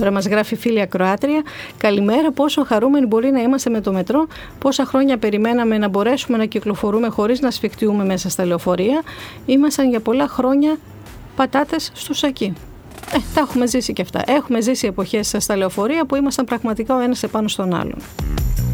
Τώρα μας γράφει φίλη ακροάτρια. Καλημέρα, πόσο χαρούμενοι μπορεί να είμαστε με το μετρό. Πόσα χρόνια περιμέναμε να μπορέσουμε να κυκλοφορούμε χωρίς να σφιχτιούμε μέσα στα λεωφορεία. Ήμασταν για πολλά χρόνια πατάτες στο σακί. Τα έχουμε ζήσει και αυτά. Έχουμε ζήσει εποχές στα λεωφορεία που ήμασταν πραγματικά ο ένας επάνω στον άλλον.